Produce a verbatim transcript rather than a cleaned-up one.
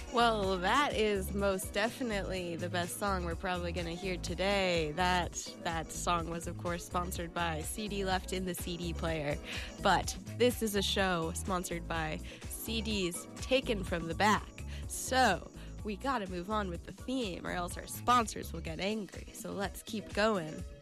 Well, that is most definitely the best song we're probably going to hear today. That that song was, of course, sponsored by C D left in the C D player. But this is a show sponsored by C Ds taken from the back. So we got to move on with the theme or else our sponsors will get angry. So let's keep going.